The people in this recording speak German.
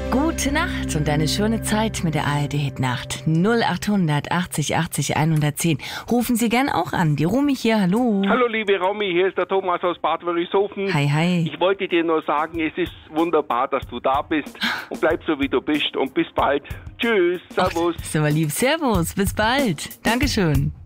Gute Nacht und eine schöne Zeit mit der ARD-Hit-Nacht. 0800 80 80 110. Rufen Sie gern auch an. Die Romy hier, hallo. Hallo liebe Romy, hier ist der Thomas aus Bad Wörishofen. Hi, hi. Ich wollte dir nur sagen, es ist wunderbar, dass du da bist und bleib so wie du bist und bis bald. Tschüss, servus. So lieb, servus, bis bald. Dankeschön.